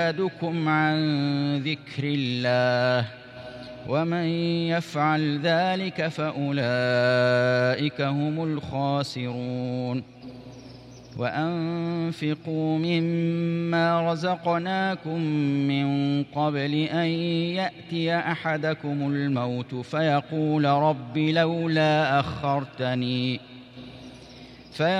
صدكم عن ذكر الله ومن يفعل ذلك فأولئك هم الخاسرون وأنفقوا مما رزقناكم من قبل أن يأتي أحدكم الموت فيقول رب لولا أخرتني